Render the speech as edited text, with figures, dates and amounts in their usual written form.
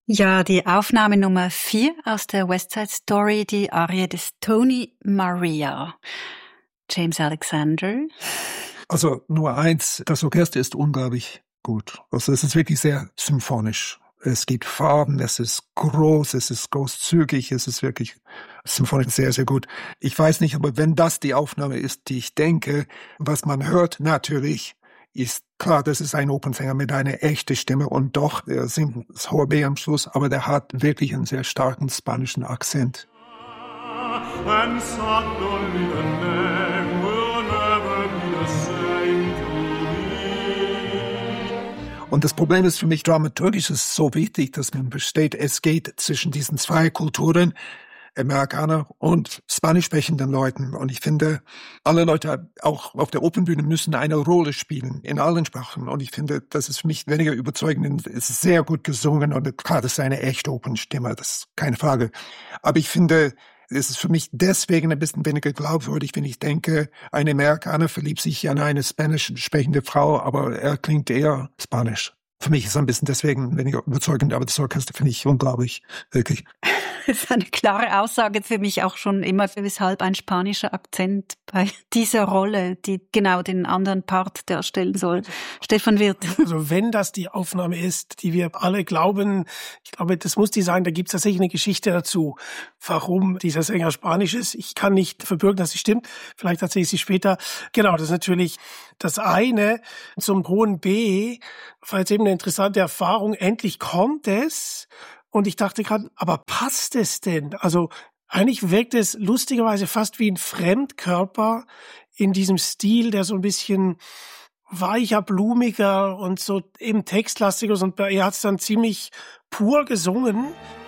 Ja, die Aufnahme Nummer 4 aus der West Side Story, die Arie des Tony Maria. James Alexander. Also Nummer 1, das Orchester ist unglaublich gut. Also es ist wirklich sehr symphonisch. Es gibt Farben, es ist groß, es ist großzügig, es ist wirklich symphonisch sehr, sehr gut. Ich weiß nicht, aber wenn das die Aufnahme ist, die ich denke, was man hört natürlich, ist klar, das ist ein Opernsänger mit einer echten Stimme und doch, der singt das hohe B am Schluss, aber der hat wirklich einen sehr starken spanischen Akzent. Und das Problem ist für mich, dramaturgisch ist es so wichtig, dass man versteht, es geht zwischen diesen zwei Kulturen, Amerikaner und spanisch sprechenden Leuten. Und ich finde, alle Leute auch auf der Opernbühne müssen eine Rolle spielen in allen Sprachen. Und ich finde, das ist für mich weniger überzeugend. Es ist sehr gut gesungen und klar, das ist eine echte Opernstimme, das ist keine Frage. Aber ich finde, es ist für mich deswegen ein bisschen weniger glaubwürdig, wenn ich denke, ein Amerikaner verliebt sich in eine spanisch sprechende Frau, aber er klingt eher spanisch. Für mich ist es ein bisschen deswegen weniger überzeugend, aber das Orchester finde ich unglaublich, wirklich. Das ist eine klare Aussage für mich auch schon immer, weshalb ein spanischer Akzent bei dieser Rolle, die genau den anderen Part darstellen soll. Stefan Wirth. Also wenn das die Aufnahme ist, die wir alle glauben, ich glaube, das muss die sein, da gibt es tatsächlich eine Geschichte dazu, warum dieser Sänger Spanisch ist. Ich kann nicht verbürgen, dass sie stimmt. Vielleicht erzähle ich sie später. Genau, das ist natürlich das eine. Zum hohen B war jetzt eben eine interessante Erfahrung. Endlich kommt es. Und ich dachte gerade, aber passt es denn? Also eigentlich wirkt es lustigerweise fast wie ein Fremdkörper in diesem Stil, der so ein bisschen weicher, blumiger und so eben textlastiger ist. Und er hat es dann ziemlich pur gesungen.